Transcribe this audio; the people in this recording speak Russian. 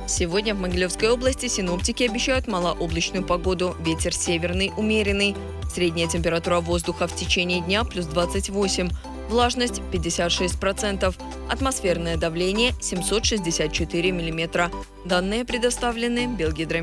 Сегодня в Могилевской области синоптики обещают малооблачную погоду. Ветер северный умеренный. Средняя температура воздуха в течение дня плюс 28. Влажность 56%. Атмосферное давление 764 миллиметра. Данные предоставлены Белгидромет.